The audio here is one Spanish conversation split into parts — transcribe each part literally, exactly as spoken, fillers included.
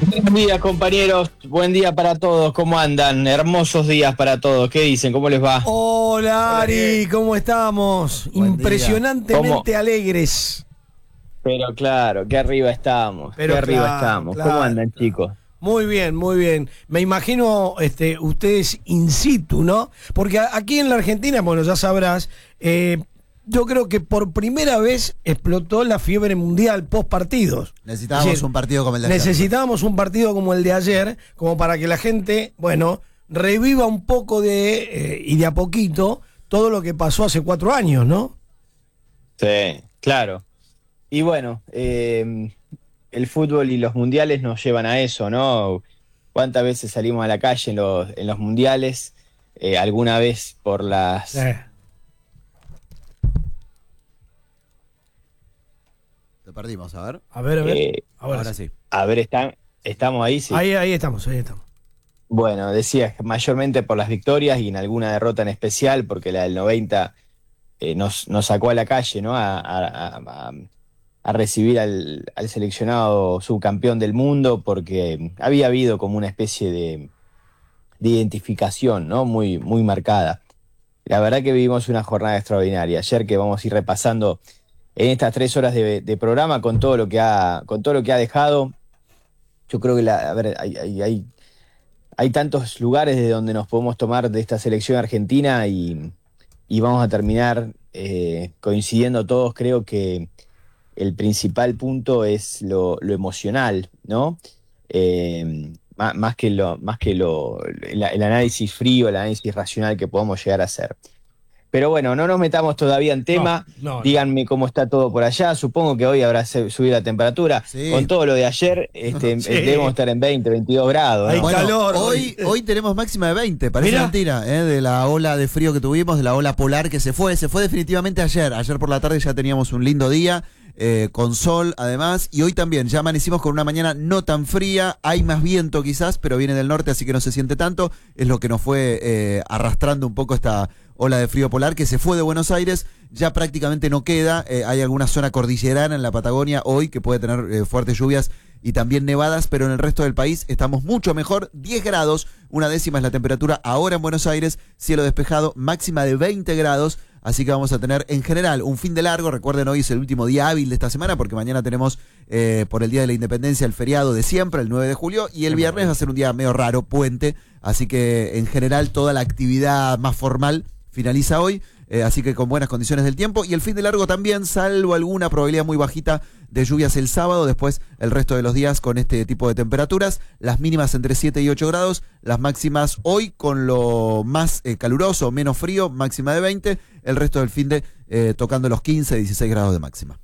Buenos días, compañeros. Buen día para todos. ¿Cómo andan? Hermosos días para todos. ¿Qué dicen? ¿Cómo les va? Hola, Ari. ¿Cómo estamos? Buen Impresionantemente ¿Cómo? alegres. Pero claro, qué arriba estamos. Pero qué arriba claro, estamos. claro, ¿Cómo andan, claro. chicos? Muy bien, muy bien. Me imagino este, ustedes in situ, ¿no? Porque a- aquí en la Argentina, bueno, ya sabrás, eh, yo creo que por primera vez explotó la fiebre mundial post partidos. Necesitábamos Es decir, un partido como el de ayer. Necesitábamos un partido como el de ayer, como para que la gente, bueno, reviva un poco de, eh, y de a poquito, todo lo que pasó hace cuatro años, ¿no? Sí, claro. Y bueno, eh, el fútbol y los mundiales nos llevan a eso, ¿no? ¿Cuántas veces salimos a la calle en los, en los mundiales? Eh, alguna vez por las... Eh, Te perdimos, a ver. a ver, a ver. eh, Ahora, Ahora sí. sí. a ver, están, ¿estamos ahí? Sí. Ahí, ahí estamos, ahí estamos. Bueno, decía mayormente por las victorias y en alguna derrota en especial, porque la del noventa eh, nos, nos sacó a la calle, ¿no? A, a- a- a recibir al, al seleccionado subcampeón del mundo, porque había habido como una especie de, de identificación, ¿no? Muy, muy marcada. La verdad que vivimos una jornada extraordinaria. Ayer que vamos a ir repasando en estas tres horas de, de programa con todo lo que ha, con todo lo que ha dejado. Yo creo que la, a ver, hay, hay, hay hay tantos lugares de donde nos podemos tomar de esta selección argentina y, y vamos a terminar eh, coincidiendo todos. Creo que el principal punto es lo, lo emocional, ¿no? Eh, má- más que, lo, más que lo, el, el análisis frío, el análisis racional que podamos llegar a hacer. Pero bueno, no nos metamos todavía en tema. No, no, Díganme cómo está todo por allá. Supongo que hoy habrá se- subido la temperatura. Sí. Con todo lo de ayer, este, Sí. debemos estar en veinte, veintidós grados, Hay ¿no? Bueno, calor hoy, hoy. hoy tenemos máxima de veinte, parece Mirá. mentira, ¿eh? De la ola de frío que tuvimos, de la ola polar que se fue. Se fue definitivamente ayer. Ayer por la tarde ya teníamos un lindo día, eh, con sol además, y hoy también. Ya amanecimos con una mañana no tan fría, hay más viento quizás, pero viene del norte, así que no se siente tanto. Es lo que nos fue eh, arrastrando un poco esta ola de frío polar que se fue de Buenos Aires, ya prácticamente no queda. Eh, hay alguna zona cordillerana en la Patagonia hoy que puede tener eh, fuertes lluvias y también nevadas, pero en el resto del país estamos mucho mejor. diez grados, una décima es la temperatura ahora en Buenos Aires, cielo despejado, máxima de veinte grados, así que vamos a tener en general un fin de largo. Recuerden, hoy es el último día hábil de esta semana porque mañana tenemos eh, por el Día de la Independencia el feriado de siempre, el nueve de julio, y el viernes va a ser un día medio raro, puente, así que en general toda la actividad más formal finaliza hoy, eh, así que con buenas condiciones del tiempo, y el fin de largo también, salvo alguna probabilidad muy bajita de lluvias el sábado. Después el resto de los días con este tipo de temperaturas, las mínimas entre siete y ocho grados, las máximas hoy con lo más eh, caluroso, menos frío, máxima de veinte, el resto del fin de eh, tocando los quince, dieciséis grados de máxima.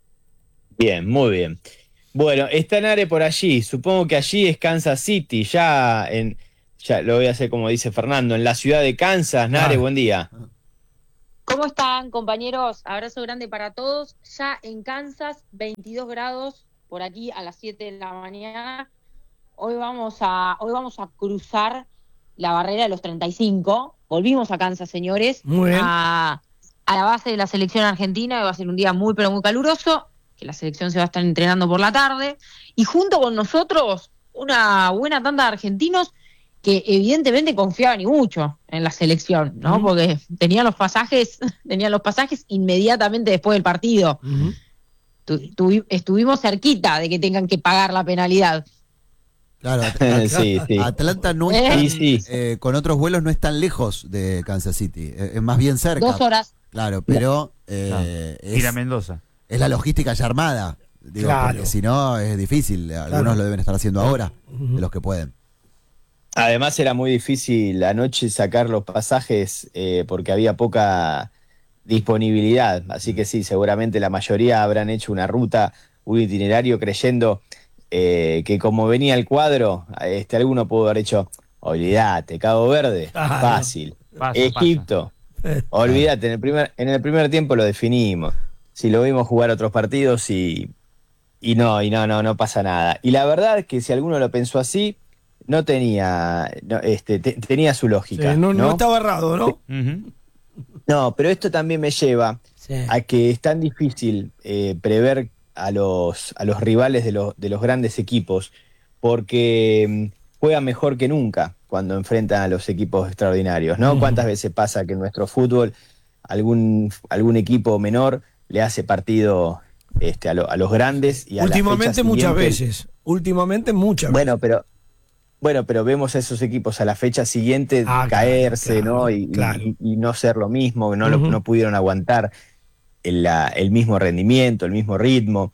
Bien, muy bien. Bueno, está Nare por allí. Supongo que allí es Kansas City, ya en, ya lo voy a hacer como dice Fernando, en la ciudad de Kansas. Nare, Ah. buen día. ¿Cómo están, compañeros? Abrazo grande para todos. Ya en Kansas, veintidós grados por aquí a las siete de la mañana. Hoy vamos a hoy vamos a cruzar la barrera de los treinta y cinco. Volvimos a Kansas, señores, Muy bien. a, a la base de la selección argentina. Va a ser un día muy, pero muy caluroso, que la selección se va a estar entrenando por la tarde. Y junto con nosotros, una buena tanda de argentinos que evidentemente confiaban y mucho en la selección, ¿no? Ujú. Porque tenían los pasajes, tenían los pasajes inmediatamente después del partido. Ujú. Tu- tuvi- estuvimos cerquita de que tengan que pagar la penalidad. Claro, At- At- Sí, sí. Atlanta no Eh. es tan, Sí, sí. eh, con otros vuelos no es tan lejos de Kansas City, eh, es más bien cerca. Dos horas. Claro, pero eh, Claro. Ir a es, Mendoza. es la logística ya armada, digo, Claro. porque si no es difícil. Algunos Claro. lo deben estar haciendo ahora, Ujú. de los que pueden. Además era muy difícil anoche sacar los pasajes eh, porque había poca disponibilidad. Así que sí, seguramente la mayoría habrán hecho una ruta, un itinerario creyendo eh, que como venía el cuadro, este, alguno pudo haber hecho, olvídate, Cabo Verde, Claro. fácil. Pasa, Egipto, olvídate, en el primer, en el primer tiempo lo definimos. Si lo vimos jugar otros partidos y, y no, y no, no, no pasa nada. Y la verdad es que si alguno lo pensó así, no tenía, no, este, te- tenía su Sí, lógica. no, ¿no? no estaba errado, ¿no? Ujú. No, pero esto también me lleva Sí. a que es tan difícil eh, prever a los, a los rivales de los, de los grandes equipos, porque mm, juega mejor que nunca cuando enfrentan a los equipos extraordinarios, ¿no? Ujú. ¿Cuántas veces pasa que en nuestro fútbol algún, algún equipo menor le hace partido este, a, lo- a los grandes y a la fecha Últimamente muchas siguiente- veces. Últimamente muchas Bueno, veces. pero bueno, pero vemos a esos equipos a la fecha siguiente Ah, claro, caerse, claro, ¿no? Y, y- claro. y- y no ser lo mismo, no, lo- Ujú. no pudieron aguantar el, la- el mismo rendimiento, el mismo ritmo.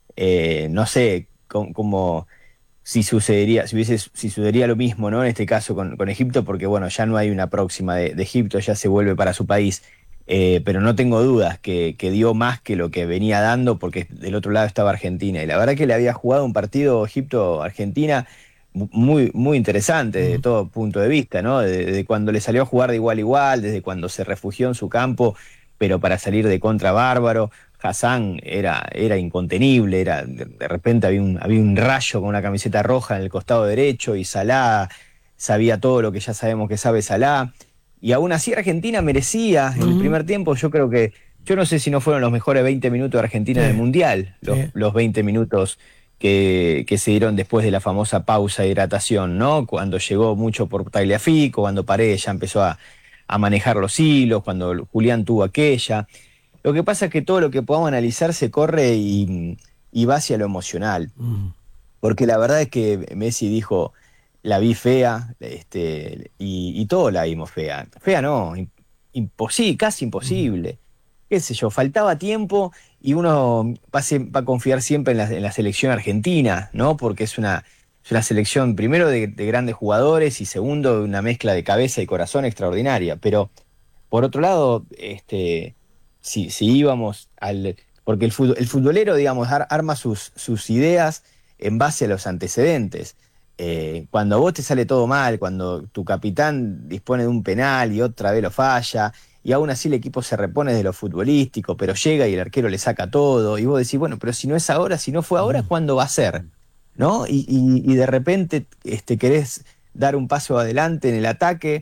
Eh, no sé cómo, cómo- si sucedería, si hubiese, si sucedería lo mismo, ¿no? En este caso con, con Egipto, porque bueno, ya no hay una próxima de, de Egipto, ya se vuelve para su país. Eh, pero no tengo dudas que, que dio más que lo que venía dando, porque del otro lado estaba Argentina. Y la verdad que le había jugado un partido Egipto-Argentina muy, muy interesante desde Ujú. todo punto de vista, ¿no? Desde cuando le salió a jugar de igual a igual, desde cuando se refugió en su campo, pero para salir de contra bárbaro. Hassan era, era incontenible, era, de, de repente había un, había un rayo con una camiseta roja en el costado derecho y Salah sabía todo lo que ya sabemos que sabe Salah. Y aún así Argentina merecía en el Ujú. primer tiempo, yo creo que, yo no sé si no fueron los mejores veinte minutos de Argentina Sí. en el Mundial, los, Sí. los veinte minutos que, que se dieron después de la famosa pausa de hidratación, ¿no? Cuando llegó mucho por Tagliafico, cuando Paredes ya empezó a, a manejar los hilos, cuando Julián tuvo aquella. Lo que pasa es que todo lo que podamos analizar se corre y, y va hacia lo emocional. Ujú. Porque la verdad es que Messi dijo, la vi fea, este, y, y todos la vimos fea. Fea no, imposible, casi imposible. Qué sé yo, faltaba tiempo y uno va a, se- va a confiar siempre en la, en la selección argentina, ¿no? Porque es una, es una selección, primero, de, de grandes jugadores y segundo, de una mezcla de cabeza y corazón extraordinaria. Pero, por otro lado, este, si, si íbamos al... Porque el, fut- el futbolero, digamos, ar- arma sus, sus ideas en base a los antecedentes. Eh, cuando a vos te sale todo mal, cuando tu capitán dispone de un penal y otra vez lo falla, y aún así el equipo se repone de lo futbolístico, pero llega y el arquero le saca todo, y vos decís, bueno, pero si no es ahora, si no fue ahora, ¿cuándo va a ser? ¿No? Y, y- y de repente este, querés dar un paso adelante en el ataque,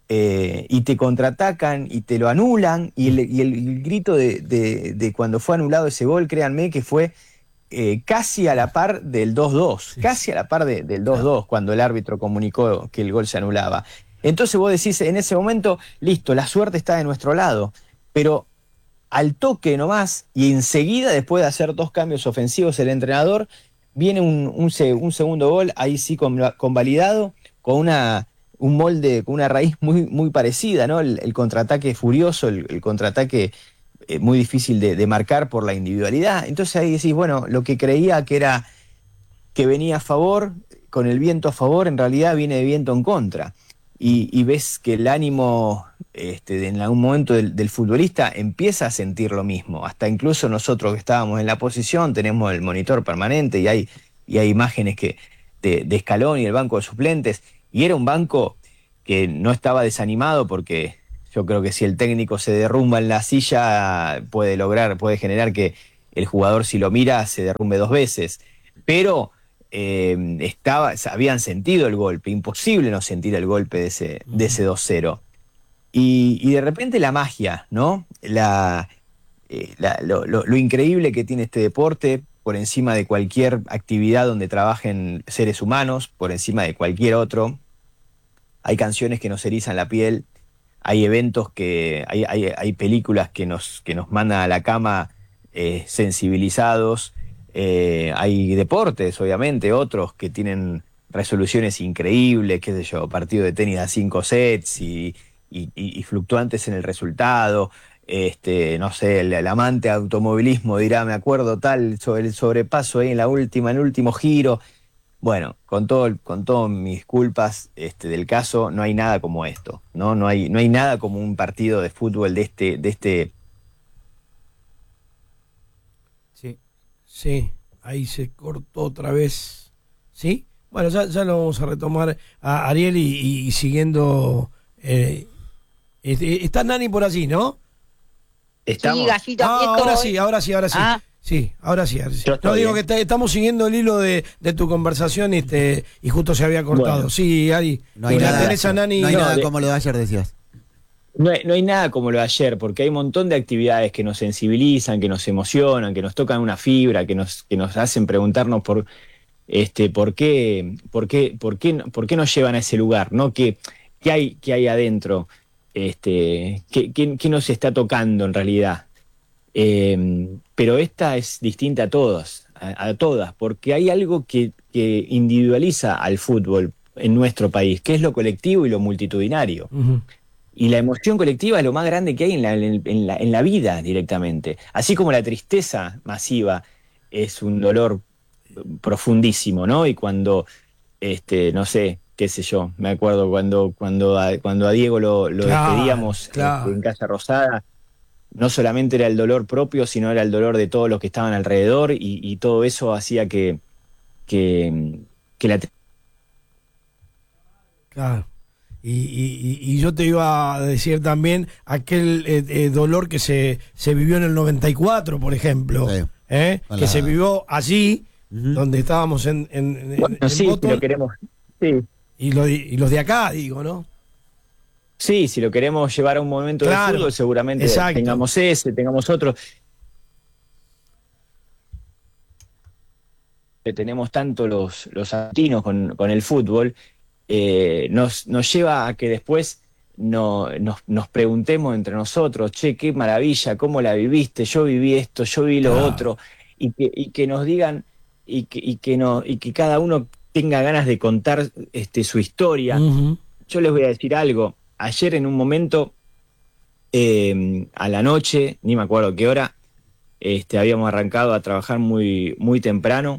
eh, y te contraatacan y te lo anulan, y el, y el- el grito de, de- de cuando fue anulado ese gol, créanme que fue eh, casi a la par del dos dos, Sí, casi a la par de- del dos dos, cuando el árbitro comunicó que el gol se anulaba. Entonces vos decís, en ese momento, listo, la suerte está de nuestro lado, pero al toque nomás, y enseguida, después de hacer dos cambios ofensivos, el entrenador, viene un, un se- un segundo gol, ahí sí con- convalidado, con una, un molde, con una raíz muy, muy parecida, ¿no? El, el contraataque furioso, el, el contraataque eh, muy difícil de, de marcar por la individualidad. Entonces ahí decís, bueno, lo que creía que era que venía a favor, con el viento a favor, en realidad viene de viento en contra. Y, y ves que el ánimo este, de- en algún momento del, del futbolista empieza a sentir lo mismo. Hasta incluso nosotros que estábamos en la posición tenemos el monitor permanente y hay, y hay imágenes que, de, de Scaloni y el banco de suplentes. Y era un banco que no estaba desanimado porque yo creo que si el técnico se derrumba en la silla puede lograr, puede generar que el jugador, si lo mira, se derrumbe dos veces. Pero eh, estaba, habían sentido el golpe, imposible no sentir el golpe de ese, de ese dos cero. Y, y de repente la magia, ¿no? La, eh, la- lo, lo- lo increíble que tiene este deporte, por encima de cualquier actividad donde trabajen seres humanos, por encima de cualquier otro. Hay canciones que nos erizan la piel, hay eventos que, hay, hay, hay películas que nos, que nos mandan a la cama eh, sensibilizados, eh, hay deportes, obviamente, otros que tienen resoluciones increíbles, qué sé yo, partido de tenis a cinco sets y, y, y- y fluctuantes en el resultado. Este, no sé, el, el amante de automovilismo dirá, me acuerdo tal, sobre el sobrepaso ahí en la última, en el último giro. Bueno, con todo, el- con todas mis culpas este, del caso, no hay nada como esto, ¿no? No hay, no hay nada como un partido de fútbol de este, de este. Sí. Sí, ahí se cortó otra vez. ¿Sí? Bueno, ya, ya lo vamos a retomar a Ariel y, y siguiendo. eh, este, está Nani por allí, ¿no? Estamos. Sí, gallito, Ah, aquí estoy. ahora sí, ahora sí, ahora sí. Ah. Sí, ahora sí. Ahora sí. Yo estoy No digo bien. que está- estamos siguiendo el hilo de, de tu conversación este, y justo se había cortado. Bueno. Sí, Ari. No hay y la nada, tenés a Nani. no hay no, nada de- como lo de ayer, decías. No hay, no hay nada como lo de ayer, porque hay un montón de actividades que nos sensibilizan, que nos emocionan, que nos tocan una fibra, que nos, que nos hacen preguntarnos por Este, ¿por qué, por qué, por qué, por qué nos llevan a ese lugar? ¿No? ¿Qué, qué hay, qué hay adentro? Este, ¿qué, qué, qué nos está tocando en realidad? Eh, pero esta es distinta a todas, a, a todas, porque hay algo que, que individualiza al fútbol en nuestro país, que es lo colectivo y lo multitudinario. Uh-huh. Y la emoción colectiva es lo más grande que hay en la, en la, en la vida directamente. Así como la tristeza masiva es un dolor profundísimo, ¿no? Y cuando, este, no sé, qué sé yo, me acuerdo cuando, cuando, a, cuando a Diego lo, lo claro, despedíamos claro. este, en Casa Rosada, no solamente era el dolor propio, sino era el dolor de todos los que estaban alrededor, y, y todo eso hacía que, que, que la... Claro. Y, y, y yo te iba a decir también aquel eh, eh, dolor que se, se vivió en el noventa y cuatro, por ejemplo, Sí. ¿eh? que la... se vivió allí, uh-huh. donde estábamos en, en, bueno, en sí, si lo queremos, sí. Y, lo, y los de acá, digo, ¿no? Sí, si lo queremos llevar a un momento claro, de fútbol, seguramente exacto. tengamos ese, tengamos otro. Tenemos tanto los, los argentinos con, con el fútbol, eh, nos, nos lleva a que después no, nos, nos preguntemos entre nosotros, che, qué maravilla, cómo la viviste, yo viví esto, yo viví lo claro. otro, y que, y que nos digan, y que, y, que no, y que cada uno tenga ganas de contar este, su historia. Uh-huh. Yo les voy a decir algo. Ayer en un momento, eh, a la noche, ni me acuerdo qué hora, este, habíamos arrancado a trabajar muy, muy temprano.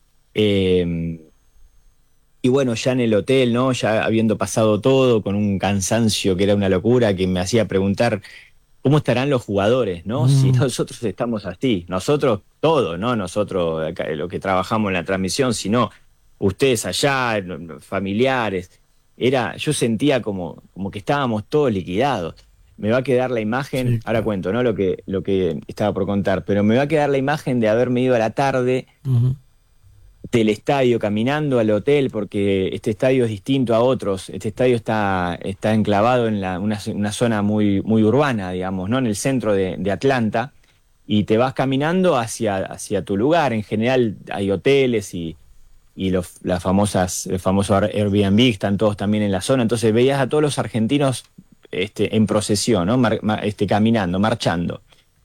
Eh, y bueno, ya en el hotel, ¿no? Ya habiendo pasado todo, con un cansancio que era una locura, que me hacía preguntar cómo estarán los jugadores, ¿no? Mm. Si nosotros estamos así, nosotros todos, ¿no? Nosotros, acá, los que trabajamos en la transmisión, sino ustedes allá, familiares. Era, yo sentía como, como que estábamos todos liquidados. Me va a quedar la imagen, sí, ahora cuento, ¿no? Lo que, lo que estaba por contar, pero me va a quedar la imagen de haberme ido a la tarde uh-huh. del estadio caminando al hotel, porque este estadio es distinto a otros. Este estadio está, está enclavado en la, una, una zona muy, muy urbana, digamos, ¿no? En el centro de, de Atlanta, y te vas caminando hacia, hacia tu lugar. En general hay hoteles y y los, las famosas, el famoso Airbnb, están todos también en la zona, entonces veías a todos los argentinos este, en procesión, ¿no? Mar, mar, este, caminando, marchando.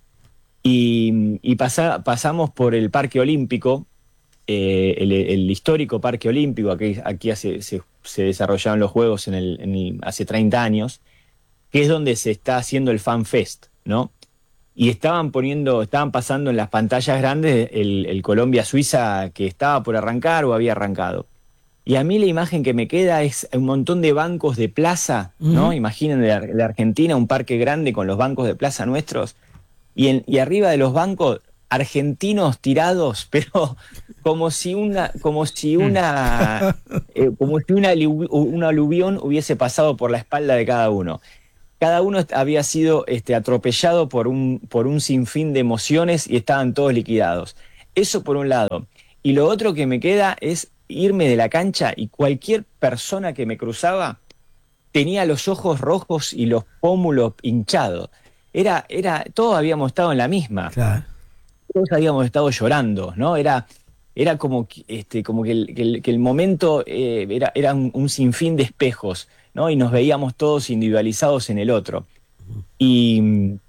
Y, y pasa, pasamos por el Parque Olímpico, eh, el, el histórico Parque Olímpico, aquí, aquí hace, se, se desarrollaron los Juegos en el, en el, hace treinta años, que es donde se está haciendo el Fan Fest, ¿no? Y estaban poniendo, estaban pasando en las pantallas grandes el, el Colombia-Suiza que estaba por arrancar o había arrancado. Y a mí la imagen que me queda es un montón de bancos de plaza, ¿no? Uh-huh. Imaginen de, de Argentina, un parque grande con los bancos de plaza nuestros, y, en, y arriba de los bancos argentinos tirados, pero como si una, como si una, eh, como si una, un aluvión hubiese pasado por la espalda de cada uno. Cada uno había sido este, atropellado por un, por un sinfín de emociones y estaban todos liquidados. Eso por un lado. Y lo otro que me queda es irme de la cancha y cualquier persona que me cruzaba tenía los ojos rojos y los pómulos hinchados. Era, era, todos habíamos estado en la misma. Claro. Todos habíamos estado llorando, ¿no? Era, era como, este, como que, el, que, el, que el momento eh, era, era un, un sinfín de espejos, ¿no? Y nos veíamos todos individualizados en el otro. Y,